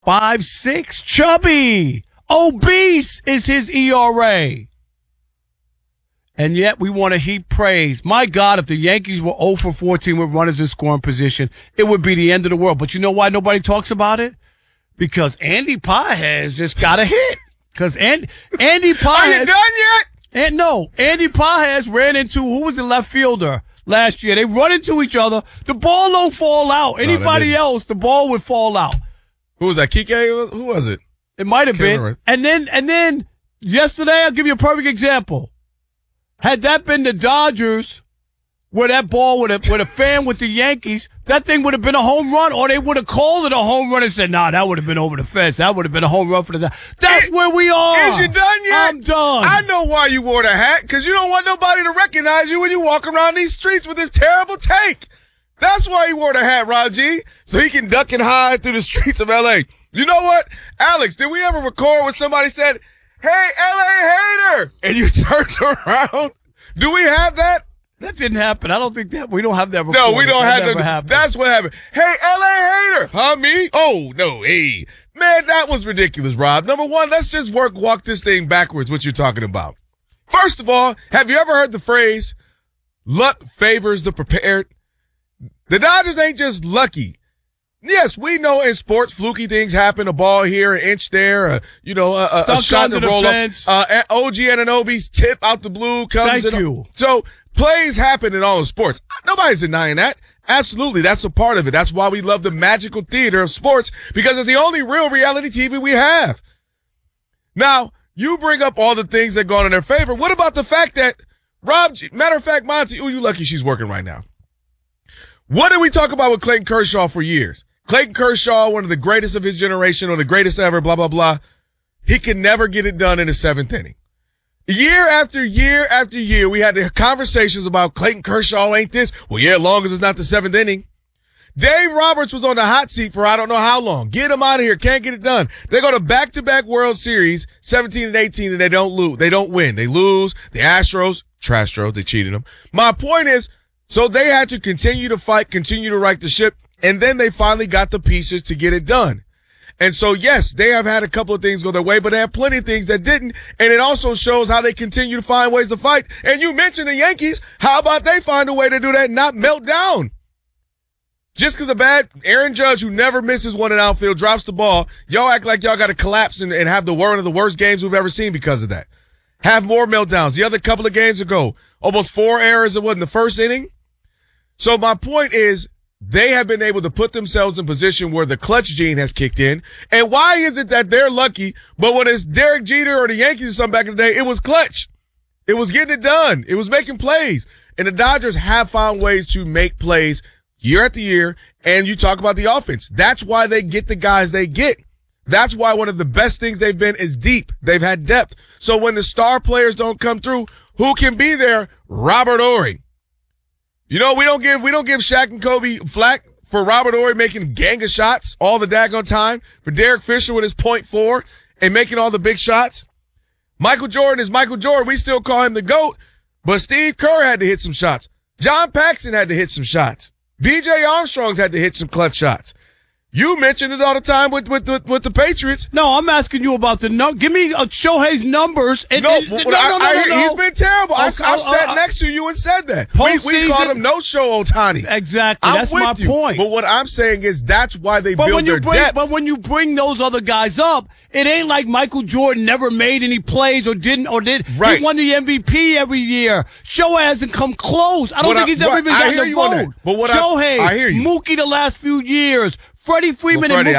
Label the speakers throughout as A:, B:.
A: 5.6. Chubby. Obese is his ERA. And yet we want to heap praise. My God, if the Yankees were 0 for 14 with runners in scoring position, it would be the end of the world. But you know why nobody talks about it? Because Andy Pages just got a hit. Because Andy Pages.
B: Are you done yet?
A: And no, Andy Pages ran into, who was the left fielder last year? They run into each other. The ball don't fall out. Anybody else, the ball would fall out.
B: Who was that? Kike? Who was it?
A: It might have been.
B: Remember.
A: And then yesterday, I'll give you a perfect example. Had that been the Dodgers, where that ball with a fan with the Yankees, that thing would have been a home run, or they would have called it a home run and said, nah, that would have been over the fence. That would have been a home run for the Dodgers. That's where we are.
B: Is you done yet?
A: I'm done.
B: I know why you wore the hat, because you don't want nobody to recognize you when you walk around these streets with this terrible take. That's why he wore the hat, Raji, so he can duck and hide through the streets of L.A. You know what? Alex, did we ever record when somebody said, hey, L.A. hater, and you turned around? Do we have that?
A: That didn't happen. I don't think that. We don't have that.
B: No, we don't have
A: that.
B: That's what happened. Hey, L.A. hater. Huh, me? Oh, no, hey. Man, that was ridiculous, Rob. Number one, let's just walk this thing backwards, what you're talking about. First of all, have you ever heard the phrase, luck favors the prepared? The Dodgers ain't just lucky. Yes, we know in sports, fluky things happen, a ball here, an inch there, a shot to roll up. OG Anunoby's tip out the blue comes in.
A: Thank you.
B: So plays happen in all of sports. Nobody's denying that. Absolutely. That's a part of it. That's why we love the magical theater of sports, because it's the only real reality TV we have. Now, you bring up all the things that go in their favor. What about the fact that matter of fact, Monty, you lucky she's working right now. What did we talk about with Clayton Kershaw for years? Clayton Kershaw, one of the greatest of his generation, or the greatest ever, blah, blah, blah. He can never get it done in the seventh inning. Year after year after year, we had the conversations about Clayton Kershaw ain't this. Well, yeah, as long as it's not the seventh inning. Dave Roberts was on the hot seat for I don't know how long. Get him out of here. Can't get it done. They go to back-to-back World Series, 17 and 18, and they don't lose. They don't win. They lose. The Astros, Trastros, they cheated them. My point is, so they had to continue to fight, continue to right the ship, and then they finally got the pieces to get it done. And so, yes, they have had a couple of things go their way, but they have plenty of things that didn't. And it also shows how they continue to find ways to fight. And you mentioned the Yankees. How about they find a way to do that and not melt down? Just because a bad Aaron Judge, who never misses one in outfield, drops the ball, y'all act like y'all got to collapse and have one of the worst games we've ever seen because of that. Have more meltdowns. The other couple of games ago, almost 4 errors in the first inning. So my point is, they have been able to put themselves in position where the clutch gene has kicked in. And why is it that they're lucky, but when it's Derek Jeter or the Yankees or something back in the day, it was clutch. It was getting it done. It was making plays. And the Dodgers have found ways to make plays year after year. And you talk about the offense. That's why they get the guys they get. That's why one of the best things they've been is deep. They've had depth. So when the star players don't come through, who can be there? Robert Horry. You know, we don't give Shaq and Kobe flack for Robert Horry making gang of shots all the daggone time, for Derek Fisher with his .4 and making all the big shots. Michael Jordan is Michael Jordan. We still call him the GOAT, but Steve Kerr had to hit some shots. John Paxson had to hit some shots. B.J. Armstrong's had to hit some clutch shots. You mention it all the time with the Patriots.
A: No, I'm asking you about the give me Shohei's numbers.
B: No. He's been terrible. I sat next to you and said that. We called him no-show Ohtani.
A: Exactly. That's my point.
B: But what I'm saying is that's why they build their depth.
A: But when you bring those other guys up, it ain't like Michael Jordan never made any plays or did. Right. He won the MVP every year. Shohei hasn't come close. I don't think he's ever even gotten a vote.
B: But
A: Shohei,
B: I hear you.
A: Mookie the last few years. Freddie Freeman
B: Freddie's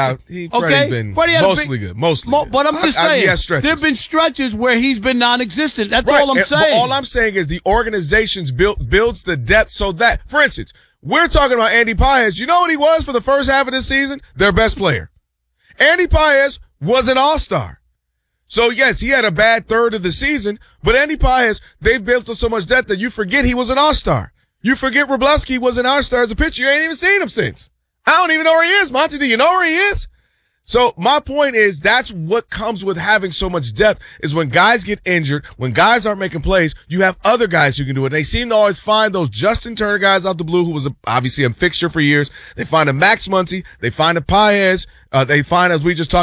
B: been mostly good.
A: But I'm just saying, there have been stretches where he's been non-existent. That's all I'm saying.
B: But all I'm saying is the organizations builds the depth so that, for instance, we're talking about Andy Pages. You know what he was for the first half of this season? Their best player. Andy Pages was an all-star. So, yes, he had a bad third of the season, but Andy Pages, they've built so much depth that you forget he was an all-star. You forget Wroblewski was an all-star as a pitcher. You ain't even seen him since. I don't even know where he is. Monty, do you know where he is? So my point is that's what comes with having so much depth is when guys get injured, when guys aren't making plays, you have other guys who can do it. They seem to always find those Justin Turner guys out the blue who was obviously a fixture for years. They find a Max Muncy. They find a Paez. They find, as we just talked